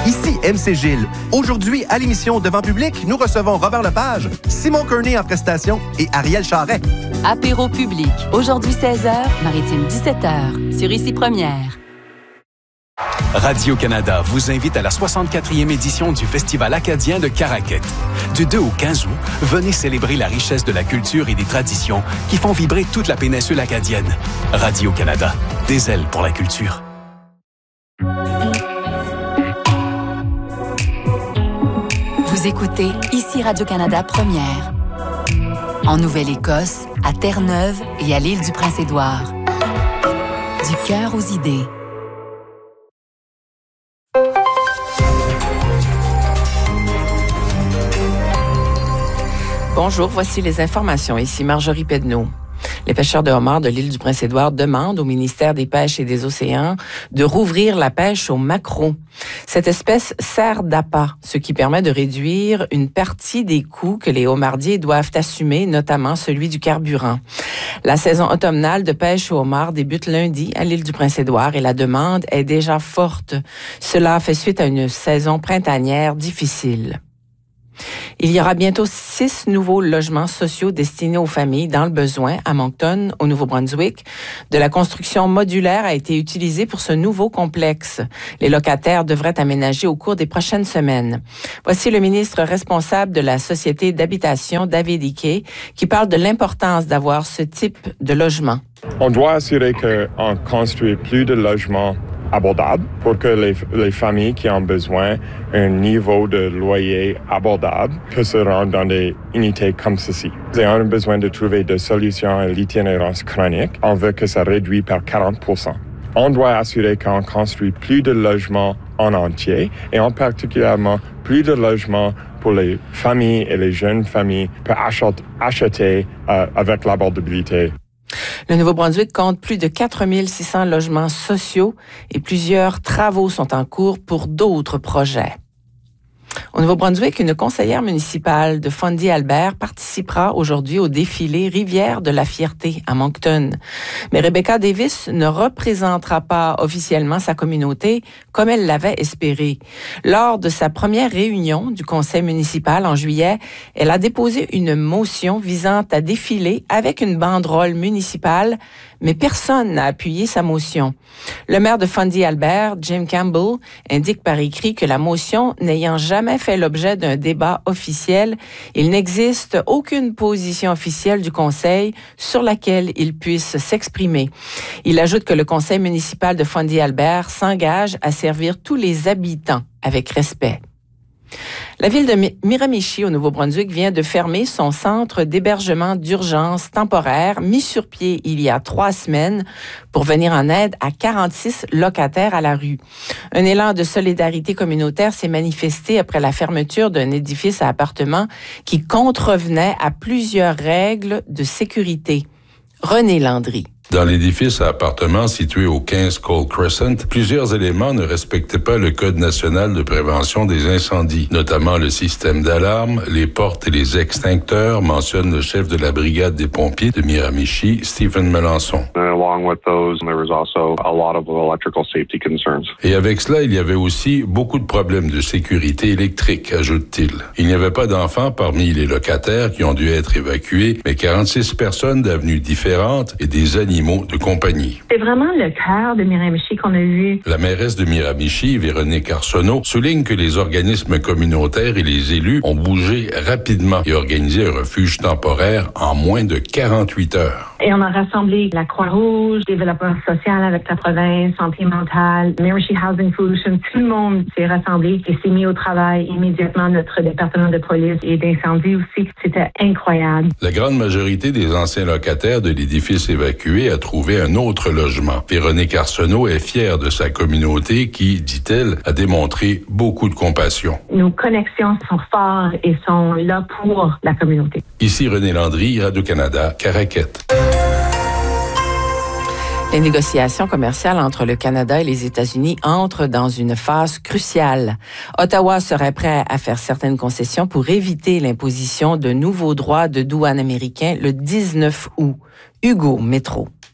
Ici MC Gilles. Aujourd'hui, à l'émission Devant public, nous recevons Robert Lepage, Simon Kearney en prestation et Ariel Charret. Apéro public. Aujourd'hui 16h, Maritime 17h. Sur Ici Première. Radio-Canada vous invite à la 64e édition du Festival acadien de Caraquet. Du 2 au 15 août, venez célébrer la richesse de la culture et des traditions qui font vibrer toute la péninsule acadienne. Radio-Canada, des ailes pour la culture. Vous écoutez Ici Radio-Canada Première. En Nouvelle-Écosse, à Terre-Neuve et à l'île du Prince-Édouard. Du cœur aux idées. Bonjour, voici les informations. Ici Marjorie Pedneau. Les pêcheurs de homards de l'île du Prince-Édouard demandent au ministère des Pêches et des Océans de rouvrir la pêche au maquereau. Cette espèce sert d'appât, ce qui permet de réduire une partie des coûts que les homardiers doivent assumer, notamment celui du carburant. La saison automnale de pêche au homard débute lundi à l'île du Prince-Édouard et la demande est déjà forte. Cela fait suite à une saison printanière difficile. Il y aura bientôt 6 nouveaux logements sociaux destinés aux familles dans le besoin à Moncton, au Nouveau-Brunswick. De la construction modulaire a été utilisée pour ce nouveau complexe. Les locataires devraient aménager au cours des prochaines semaines. Voici le ministre responsable de la Société d'habitation, David Icke, qui parle de l'importance d'avoir ce type de logement. On doit assurer qu'on construit plus de logements abordable pour que les familles qui ont besoin d'un niveau de loyer abordable puissent se rendre dans des unités comme ceci. Et on a besoin de trouver des solutions à l'itinérance chronique. On veut que ça réduise par 40%. On doit assurer qu'on construit plus de logements en entier et en particulièrement plus de logements pour les familles et les jeunes familles pour acheter avec l'abordabilité. Le Nouveau-Brunswick compte plus de 4600 logements sociaux et plusieurs travaux sont en cours pour d'autres projets. Au Nouveau-Brunswick, une conseillère municipale de Fundy-Albert participera aujourd'hui au défilé Rivière de la Fierté à Moncton. Mais Rebecca Davis ne représentera pas officiellement sa communauté comme elle l'avait espéré. Lors de sa première réunion du conseil municipal en juillet, elle a déposé une motion visant à défiler avec une banderole municipale, mais personne n'a appuyé sa motion. Le maire de Fundy-Albert, Jim Campbell, indique par écrit que la motion n'ayant jamais fait l'objet d'un débat officiel, il n'existe aucune position officielle du conseil sur laquelle il puisse s'exprimer. Il ajoute que le conseil municipal de Fundy-Albert s'engage à servir tous les habitants avec respect. La ville de Miramichi, au Nouveau-Brunswick, vient de fermer son centre d'hébergement d'urgence temporaire mis sur pied il y a 3 semaines pour venir en aide à 46 locataires à la rue. Un élan de solidarité communautaire s'est manifesté après la fermeture d'un édifice à appartements qui contrevenait à plusieurs règles de sécurité. René Landry. Dans l'édifice à appartements situé au 15 Cole Crescent, plusieurs éléments ne respectaient pas le Code national de prévention des incendies, notamment le système d'alarme, les portes et les extincteurs, mentionne le chef de la brigade des pompiers de Miramichi, Stephen Melançon. Et avec cela, il y avait aussi beaucoup de problèmes de sécurité électrique, ajoute-t-il. Il n'y avait pas d'enfants parmi les locataires qui ont dû être évacués, mais 46 personnes d'avenues différentes et des animaux de compagnie. C'est vraiment le cœur de Miramichi qu'on a vu. La mairesse de Miramichi, Véronique Arsenault, souligne que les organismes communautaires et les élus ont bougé rapidement et organisé un refuge temporaire en moins de 48 heures. Et on a rassemblé la Croix-Rouge, développement social avec la province, santé mentale, Miramichi Housing Solutions. Tout le monde s'est rassemblé et s'est mis au travail immédiatement. Notre département de police et d'incendie aussi. C'était incroyable. La grande majorité des anciens locataires de l'édifice évacué a trouvé un autre logement. Véronique Arsenault est fière de sa communauté qui, dit-elle, a démontré beaucoup de compassion. Nos connexions sont fortes et sont là pour la communauté. Ici René Landry, Radio-Canada, Caraquet. Les négociations commerciales entre le Canada et les États-Unis entrent dans une phase cruciale. Ottawa serait prêt à faire certaines concessions pour éviter l'imposition de nouveaux droits de douane américains le 19 août. Hugo Métro.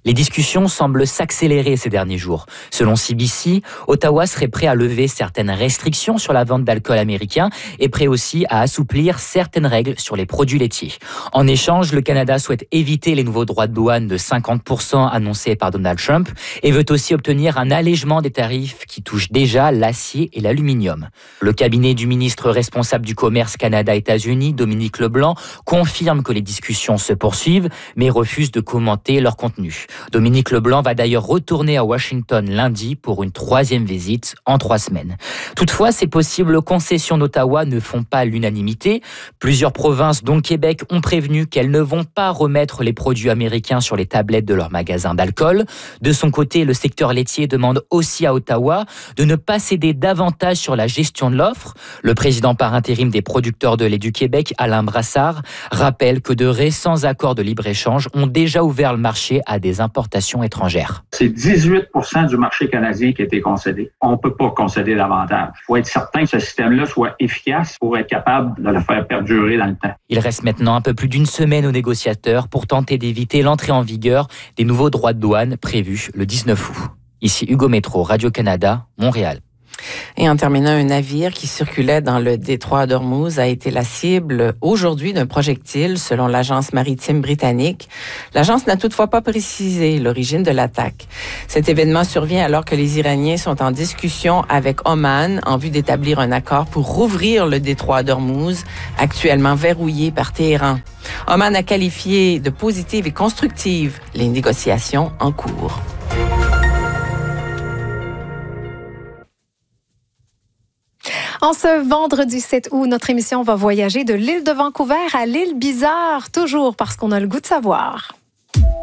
Les discussions semblent s'accélérer ces derniers jours. Selon CBC, Ottawa serait prêt à lever certaines restrictions sur la vente d'alcool américain et prêt aussi à assouplir certaines règles sur les produits laitiers. En échange, le Canada souhaite éviter les nouveaux droits de douane de 50% annoncés par Donald Trump et veut aussi obtenir un allègement des tarifs qui touchent déjà l'acier et l'aluminium. Le cabinet du ministre responsable du commerce Canada-États-Unis, Dominique Leblanc, confirme que les discussions se poursuivent, mais refuse de commenter leur contenu. Dominique Leblanc va d'ailleurs retourner à Washington lundi pour une 3e visite en 3 semaines. Toutefois, ces possibles concessions d'Ottawa ne font pas l'unanimité. Plusieurs provinces, dont Québec, ont prévenu qu'elles ne vont pas remettre les produits américains sur les tablettes de leurs magasins d'alcool. De son côté, le secteur laitier demande aussi à Ottawa de ne pas céder davantage sur la gestion de l'offre. Le président par intérim des producteurs de lait du Québec, Alain Brassard, rappelle que de récents accords de libre-échange ont déjà ouvert le marché à des importations étrangères. C'est 18% du marché canadien qui a été concédé. On ne peut pas concéder davantage. Il faut être certain que ce système-là soit efficace pour être capable de le faire perdurer dans le temps. Il reste maintenant un peu plus d'1 semaine aux négociateurs pour tenter d'éviter l'entrée en vigueur des nouveaux droits de douane prévus le 19 août. Ici Hugo Métro, Radio-Canada, Montréal. Et en terminant, un navire qui circulait dans le détroit d'Ormuz a été la cible aujourd'hui d'un projectile, selon l'agence maritime britannique. L'agence n'a toutefois pas précisé l'origine de l'attaque. Cet événement survient alors que les Iraniens sont en discussion avec Oman en vue d'établir un accord pour rouvrir le détroit d'Ormuz, actuellement verrouillé par Téhéran. Oman a qualifié de positives et constructives les négociations en cours. En ce vendredi 7 août, notre émission va voyager de l'île de Vancouver à l'île Bizarre, toujours parce qu'on a le goût de savoir.